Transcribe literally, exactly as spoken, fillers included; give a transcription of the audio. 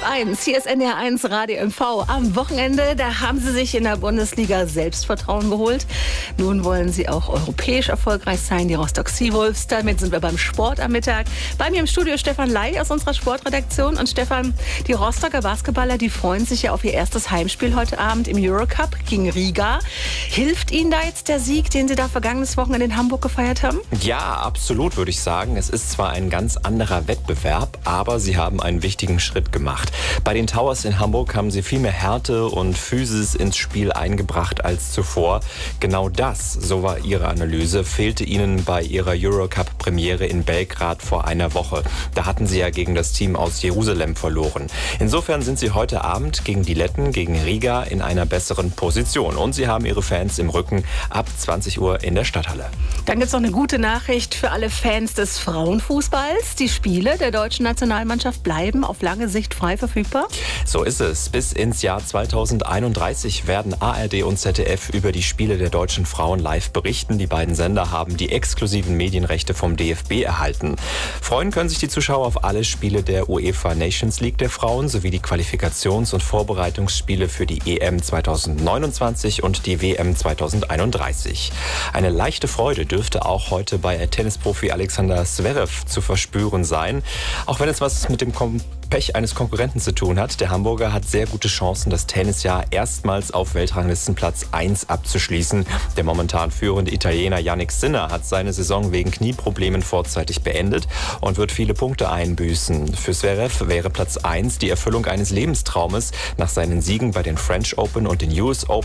eins, hier ist N D R eins Radio M V. Am Wochenende, da haben Sie sich in der Bundesliga Selbstvertrauen geholt. Nun wollen Sie auch europäisch erfolgreich sein, die Rostock Seawolves. Damit sind wir beim Sport am Mittag. Bei mir im Studio Stefan Ley aus unserer Sportredaktion. Und Stefan, die Rostocker Basketballer, die freuen sich ja auf ihr erstes Heimspiel heute Abend im Eurocup gegen Riga. Hilft Ihnen da jetzt der Sieg, den Sie da vergangenes Wochenende in Hamburg gefeiert haben? Ja, absolut, würde ich sagen. Es ist zwar ein ganz anderer Wettbewerb, aber sie haben einen wichtigen Schritt gemacht. Bei den Towers in Hamburg haben sie viel mehr Härte und Physis ins Spiel eingebracht als zuvor. Genau das, so war ihre Analyse, fehlte ihnen bei ihrer Eurocup-Premiere in Belgrad vor einer Woche. Da hatten sie ja gegen das Team aus Jerusalem verloren. Insofern sind sie heute Abend gegen die Letten, gegen Riga in einer besseren Position. Und sie haben ihre Fans im Rücken ab zwanzig Uhr in der Stadthalle. Dann gibt es noch eine gute Nachricht für alle Fans des Frauenfußballs. Die Spiele der deutschen Nationalmannschaft bleiben auf lange Sicht frei verfügbar? So ist es. Bis ins Jahr zweitausendeinunddreißig werden A R D und Z D F über die Spiele der deutschen Frauen live berichten. Die beiden Sender haben die exklusiven Medienrechte vom D F B erhalten. Freuen können sich die Zuschauer auf alle Spiele der UEFA Nations League der Frauen sowie die Qualifikations- und Vorbereitungsspiele für die E M zweitausendneunundzwanzig und die W M zweitausendeinunddreißig. Eine leichte Freude dürfte auch heute bei Tennisprofi Alexander Zverev zu verspüren sein. Auch wenn es was mit dem Kom- Pech eines Konkurrenten zu tun hat. Der Hamburger hat sehr gute Chancen, das Tennisjahr erstmals auf Weltranglistenplatz eins abzuschließen. Der momentan führende Italiener Jannik Sinner hat seine Saison wegen Knieproblemen vorzeitig beendet und wird viele Punkte einbüßen. Für Zverev wäre Platz eins die Erfüllung eines Lebenstraumes nach seinen Siegen bei den French Open und den U S Open.